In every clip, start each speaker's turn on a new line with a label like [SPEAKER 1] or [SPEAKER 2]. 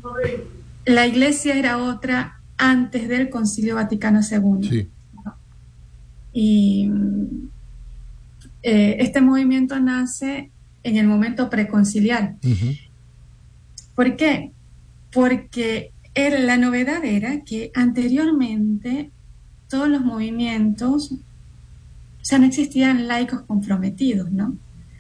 [SPEAKER 1] la iglesia era otra antes del Concilio Vaticano II.
[SPEAKER 2] Sí.
[SPEAKER 1] Y este movimiento nace en el momento preconciliar.
[SPEAKER 2] Uh-huh.
[SPEAKER 1] ¿Por qué? Porque la novedad era que anteriormente todos los movimientos, o sea, no existían laicos comprometidos, ¿no?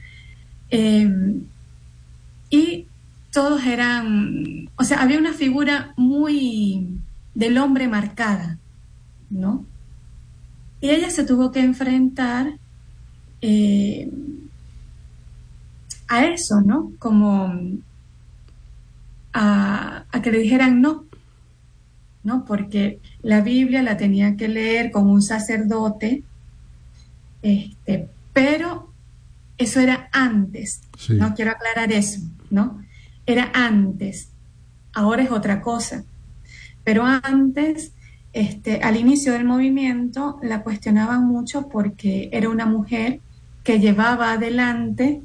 [SPEAKER 1] Y todos eran, o sea, había una figura muy del hombre marcada, ¿no? Y ella se tuvo que enfrentar a eso, ¿no? Como a que le dijeran no, ¿no? Porque la Biblia la tenía que leer con un sacerdote, pero eso era antes,
[SPEAKER 2] Sí.
[SPEAKER 1] ¿no? Quiero aclarar eso, ¿no? Era antes, ahora es otra cosa. Pero antes, al inicio del movimiento, la cuestionaban mucho porque era una mujer que llevaba adelante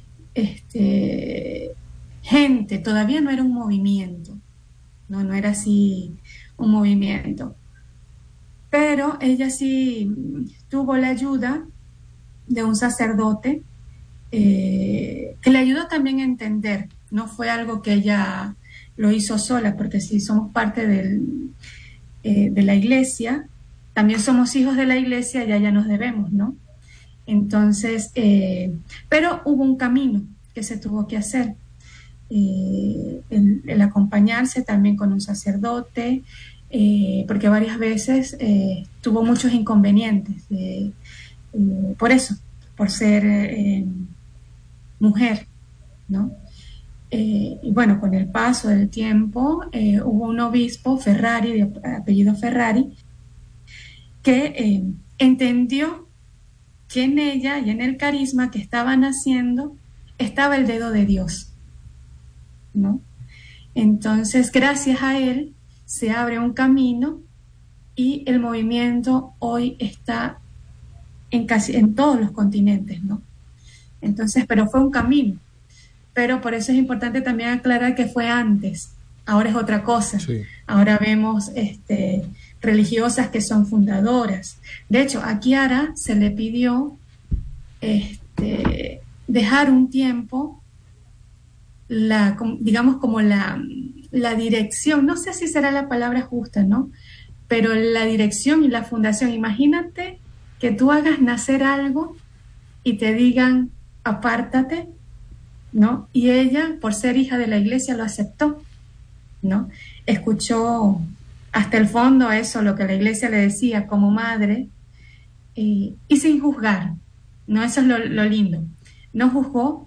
[SPEAKER 1] gente, todavía no era un movimiento, no era así un movimiento. Pero ella sí tuvo la ayuda de un sacerdote que le ayudó también a entender. No fue algo que ella lo hizo sola, porque si somos parte de la iglesia, también somos hijos de la iglesia, ya nos debemos, ¿no? Entonces, pero hubo un camino que se tuvo que hacer. El acompañarse también con un sacerdote, porque varias veces tuvo muchos inconvenientes, por eso, por ser mujer, ¿no? Y bueno, con el paso del tiempo hubo un obispo, Ferrari, de apellido Ferrari, que entendió que en ella y en el carisma que estaba naciendo estaba el dedo de Dios, ¿no? Entonces, gracias a él, se abre un camino y el movimiento hoy está en todos los continentes, ¿no? Entonces, pero fue un camino. Pero por eso es importante también aclarar que fue antes, ahora es otra cosa.
[SPEAKER 2] Sí.
[SPEAKER 1] Ahora vemos religiosas que son fundadoras. De hecho, a Chiara se le pidió dejar un tiempo digamos como la dirección, no sé si será la palabra justa, ¿no? Pero la dirección y la fundación, imagínate que tú hagas nacer algo y te digan, apártate, ¿no? Y ella, por ser hija de la iglesia, lo aceptó, ¿no? Escuchó hasta el fondo eso, lo que la iglesia le decía como madre, y sin juzgar, ¿no? Eso es lo lindo. No juzgó,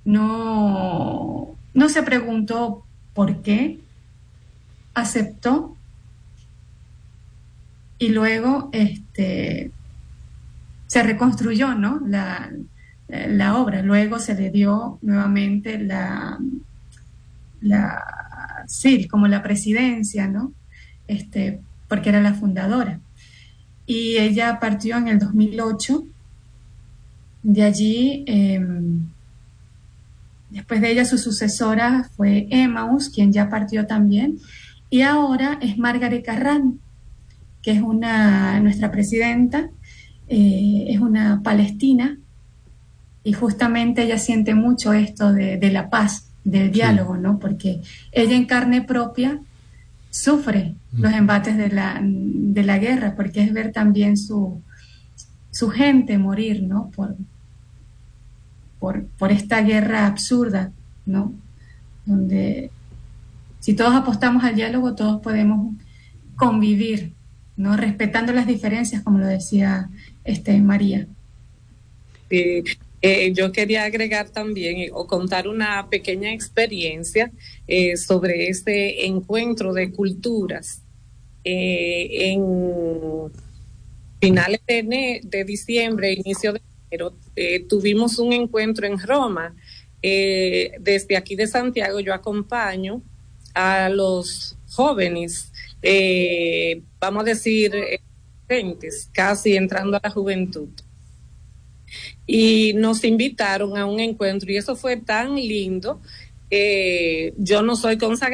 [SPEAKER 1] no se preguntó por qué, aceptó y luego se reconstruyó, ¿no? La obra. Luego se le dio nuevamente sí, como la presidencia, ¿no? Porque era la fundadora. Y ella partió en el 2008. De allí, después de ella, su sucesora fue Emmaus, quien ya partió también. Y ahora es Margaret Carran, que es nuestra presidenta, es una palestina, y justamente ella siente mucho esto de la paz, del diálogo, ¿no? Porque ella en carne propia sufre los embates de la guerra, porque es ver también su gente morir, ¿no? Por esta guerra absurda, ¿no? Donde si todos apostamos al diálogo, todos podemos convivir, ¿no? Respetando las diferencias, como lo decía María.
[SPEAKER 3] Yo quería agregar también o contar una pequeña experiencia sobre este encuentro de culturas. En finales de diciembre, inicio de enero, tuvimos un encuentro en Roma. Desde aquí de Santiago yo acompaño a los jóvenes, vamos a decir, casi entrando a la juventud. Y nos invitaron a un encuentro y eso fue tan lindo. Yo no soy consagrada